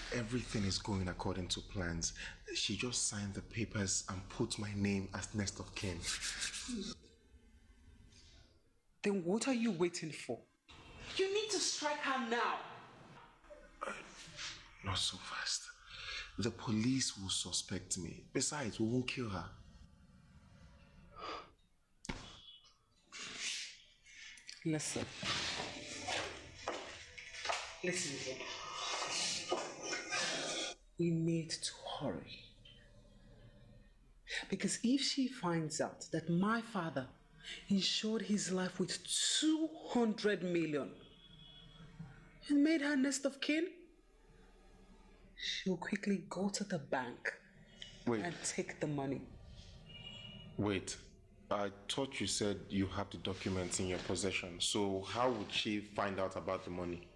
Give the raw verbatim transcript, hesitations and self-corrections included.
Everything is going according to plans. She just signed the papers and put my name as next of kin. Then what are you waiting for? You need to strike her now. Uh, not so fast. The police will suspect me. Besides, we won't kill her. Listen. Listen again. We need to hurry. Because if she finds out that my father insured his life with two hundred million and made her next of kin, she'll quickly go to the bank Wait. and take the money. Wait. I thought you said you have the documents in your possession. So how would she find out about the money?